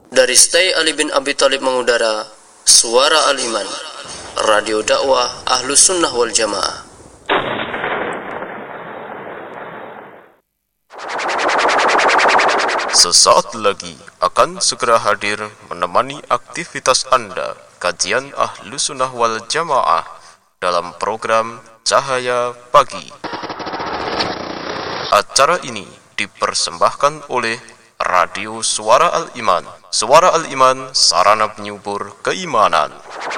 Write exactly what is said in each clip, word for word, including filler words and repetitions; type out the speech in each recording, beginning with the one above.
Dari Stay Ali bin Abi Thalib mengudara Suara Al-Iman, Radio dakwah Ahlus Sunnah wal Jamaah. Sesaat lagi akan segera hadir menemani aktivitas Anda kajian Ahlus Sunnah wal Jamaah dalam program Cahaya Pagi. Acara ini dipersembahkan oleh Radio Suara Al-Iman. Suara Al-Iman, sarana penyubur keimanan.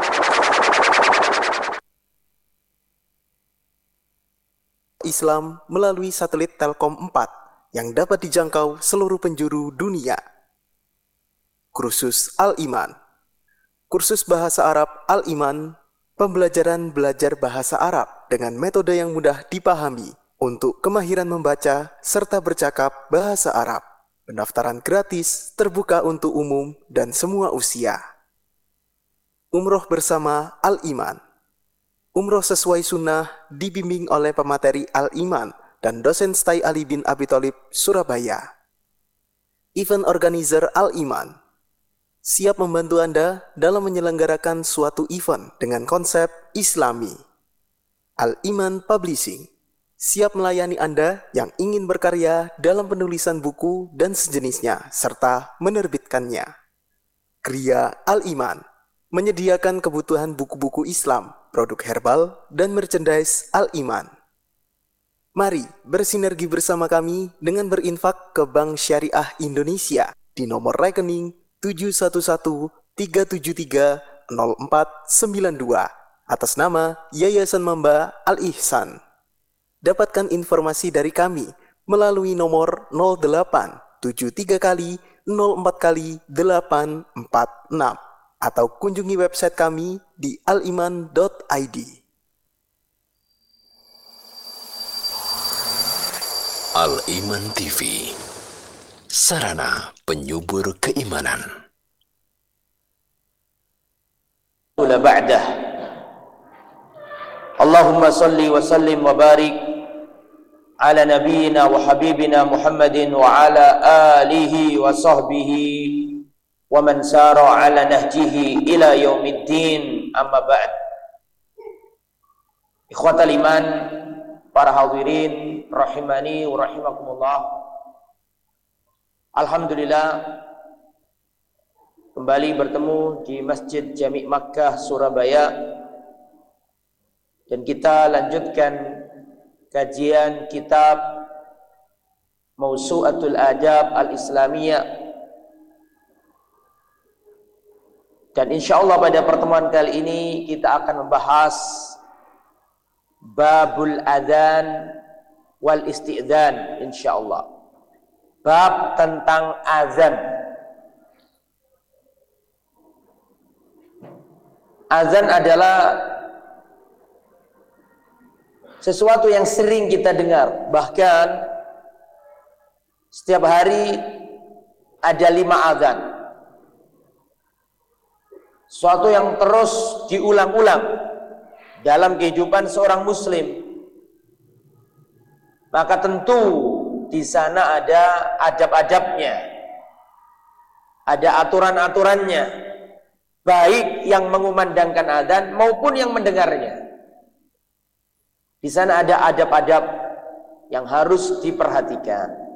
Islam melalui satelit Telkom empat yang dapat dijangkau seluruh penjuru dunia. Kursus Al-Iman. Kursus Bahasa Arab Al-Iman, pembelajaran belajar bahasa Arab dengan metode yang mudah dipahami untuk kemahiran membaca serta bercakap bahasa Arab. Pendaftaran gratis, terbuka untuk umum dan semua usia. Umroh bersama Al-Iman. Umroh sesuai sunnah dibimbing oleh pemateri Al-Iman dan dosen Stay Ali bin Abi Thalib, Surabaya. Event organizer Al-Iman siap membantu Anda dalam menyelenggarakan suatu event dengan konsep Islami. Al-Iman Publishing siap melayani Anda yang ingin berkarya dalam penulisan buku dan sejenisnya, serta menerbitkannya. Kriya Al-Iman menyediakan kebutuhan buku-buku Islam, produk herbal, dan merchandise Al-Iman. Mari bersinergi bersama kami dengan berinfak ke Bank Syariah Indonesia di nomor rekening tujuh satu satu tiga tujuh tiga nol empat sembilan dua atas nama Yayasan Mamba Al-Ihsan. Dapatkan informasi dari kami melalui nomor nol delapan tujuh tiga kali nol empat kali delapan empat enam atau kunjungi website kami di aliman dot i d. Al-Iman T V, sarana penyubur keimanan. Ula ba'dah. Allahumma salli wa sallim wa barik ala nabiyyina wa habibina Muhammadin wa ala alihi wa sahbihi wa man sara ala nahjihi ila yaumiddin, amma ba'd. Ikhwatal iman, para hadirin rahimani wa rahimakumullah. Alhamdulillah, kembali bertemu di Masjid Jami' Makkah, Surabaya, dan kita lanjutkan kajian kitab Mawsu'atul Adab Al-Islamiyah. Dan insyaallah pada pertemuan kali ini kita akan membahas Babul Adzan wal Isti'dzan, insyaallah. Bab tentang azan. Azan adalah sesuatu yang sering kita dengar. Bahkan setiap hari ada lima azan. Sesuatu yang terus diulang-ulang dalam kehidupan seorang muslim. Maka tentu di sana ada adab-adabnya, ada aturan-aturannya, baik yang mengumandangkan azan maupun yang mendengarnya. Di sana ada adab-adab yang harus diperhatikan.